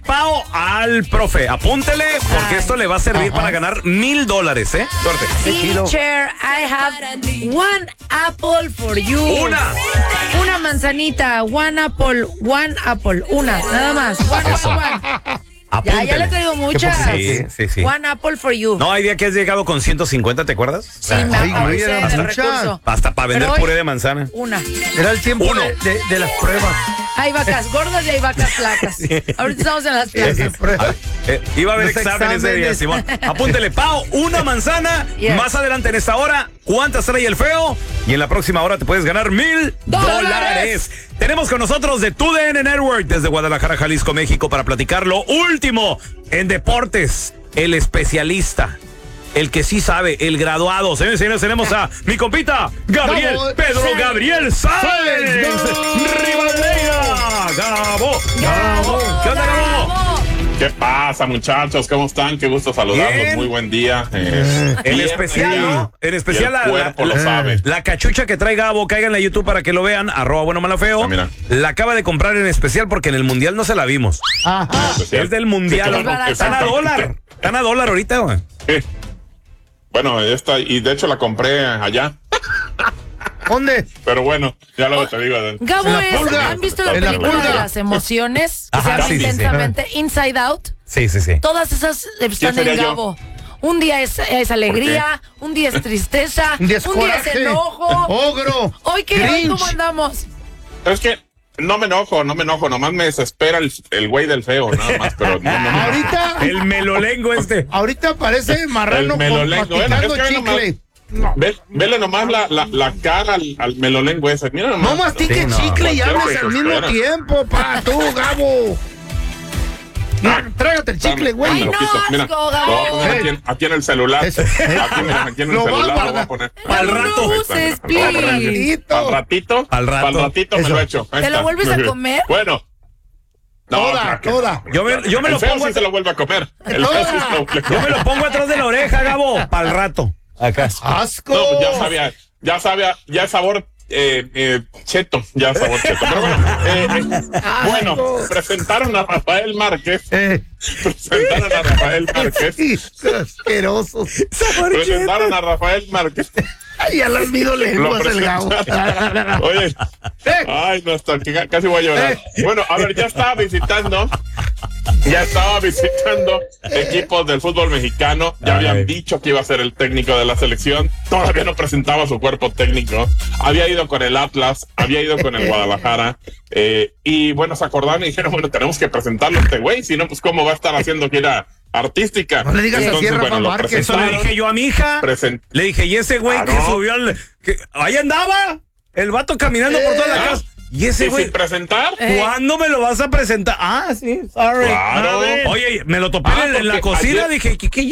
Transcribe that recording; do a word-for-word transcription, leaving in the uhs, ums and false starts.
Pao al profe. Apúntele, porque Ay. esto le va a servir Ajá. para ganar mil dólares, ¿eh? Suerte. Teacher, I have one apple for you. Una. Una manzanita, one apple, one apple, una, nada más. One, Eso. one, one. Ya, Apúntele. ya le traigo muchas. Sí, sí, sí. One apple for you. No, hay día que has llegado con ciento cincuenta, ¿te acuerdas? Sí, me Ay, acordé güey, eran del muchas. recurso. Hasta para vender Pero hoy- puré de manzana. Una. Era el tiempo Uno. de, de, de las pruebas. Hay vacas gordas y hay vacas flacas. Ahorita estamos en las flacas. Pruebas. Eh, iba a haber Los exámenes ese día, exámenes. Simón. Apúntele, Pao, una manzana. Yes. Más adelante en esta hora, ¿cuántas trae el feo? Y en la próxima hora te puedes ganar mil ¡Dólares! dólares. Tenemos con nosotros de T U D N Network desde Guadalajara, Jalisco, México, para platicar lo último en deportes. El especialista, el que sí sabe, el graduado. Señores y señores, tenemos a mi compita, Gabriel, Gabo. Pedro Sí. Gabriel Sáenz. Rivadeneira. Gabo, Gabo. ¿Qué onda, Gabo? ¿Qué pasa, muchachos? ¿Cómo están? Qué gusto saludarlos. Bien. Muy buen día. Eh, En bien, especial, eh, ¿no? En especial y el la, cuerpo la- lo sabe. la cachucha que trae Gabo, caigan a YouTube para que lo vean, arroba bueno mala feo. Ah, mira. La acaba de comprar en especial porque en el mundial no se la vimos. Ajá. Especial. Es del mundial. Sí, claro, Están a exacto. dólar. Están a dólar ahorita, güey. Sí. Bueno, esta, y de hecho la compré allá. ¿Dónde? Pero bueno, ya luego te digo. Adel. Gabo En la es, pulga. ¿han visto la En la película pulga. de las emociones? Que Ajá, se llama sí, sí, sí. intensamente Inside Out. Sí, sí, sí. Todas esas están sería en yo? Gabo. Un día es, es alegría, un día es tristeza, Un día es un día es coraje. enojo. Ogro. Hoy que hoy Grinch. cómo andamos. Es que no me enojo, no me enojo. Nomás me desespera el, el güey del feo, nada más. Pero no, no, no. Ahorita, El melolengo este. ahorita parece marrano El melolengo. con- Bueno, masticando es que nomás- chicle. Ve, vele nomás la, la, la cara al, al melolengo ese. Mira nomás. No mastiques Sí, no. chicle y Cualquiera hables se al mismo desespera. tiempo, pa, tú, Gabo. Ah, Trágate el chicle, güey. Dame, Ay, lo no, quito. Mira, asco, lo voy a poner Gabo. aquí en, aquí en el celular. Eso. Aquí, mira, aquí en el Lo vas a celular lo voy guardar. a poner. Al No rato. lo uses, Al please. ratito. Al ratito. Al rato. Al ratito me Eso. lo echo. Ahí ¿Te lo está. vuelves a comer? Bueno. Toda, claro que toda. no. Yo me- yo me El lo feo pongo sí a- se lo vuelve a comer. El Toda. feo sí se lo vuelve a Yo me comer. lo pongo atrás de la oreja, Gabo, para el rato. Acá. Asco. No, pues ya sabía, ya sabía, ya es sabor eh, eh, cheto, ya es sabor cheto. Pero bueno, eh, eh, bueno, presentaron a Rafael Márquez, Eh, presentaron a Rafael Márquez, sí, asquerosos. presentaron a Rafael Márquez. Ay, ya le olvido lenguas el Gabo. Oye, Eh. ay, no, hasta que casi voy a llorar. Bueno, a ver, ya estaba visitando, ya estaba visitando equipos del fútbol mexicano. Ya Ay. habían dicho que iba a ser el técnico de la selección. Todavía no presentaba su cuerpo técnico. Había ido con el Atlas, había ido con el Guadalajara. Eh, y bueno, se acordaron y dijeron, bueno, tenemos que presentarlo a este güey. Si no, pues cómo va a estar haciendo gira artística. No le digas así a Rafa bueno, lo Márquez. Eso le presentaron. dije yo a mi hija. Present- Le dije, y ese güey que Claro. subió al. Que, ahí andaba. El vato caminando por toda la Ah, casa. Y ese ¿Y güey. sin presentar? Eh. ¿Cuándo me lo vas a presentar? Ah, sí, sorry. Claro. A ver. Oye, me lo topé Ah, en, en la porque cocina. ayer- Dije, ¿qué, qué